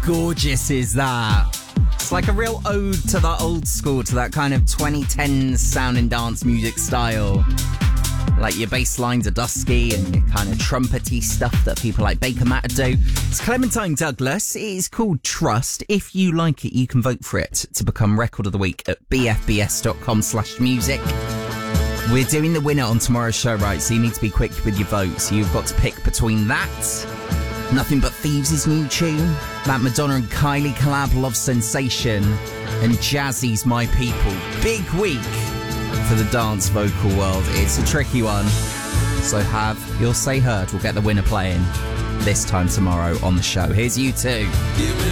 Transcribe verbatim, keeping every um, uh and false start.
gorgeous is that? It's like a real ode to the old school, to that kind of twenty tens sounding dance music style. Like your bass lines are dusky and your kind of trumpety stuff that people like Baker Matt do. It's Clementine Douglas. It is called Trust. If you like it, you can vote for it to become Record of the Week at bfbs.com slash music. We're doing the winner on tomorrow's show, right? So you need to be quick with your votes. You've got to pick between that, Nothing But Thieves' new tune, that Madonna and Kylie collab, Love Sensation, and Jazzy's My People. Big week for the dance vocal world. It's a tricky one. So have your say heard. We'll get the winner playing this time tomorrow on the show. Here's U two.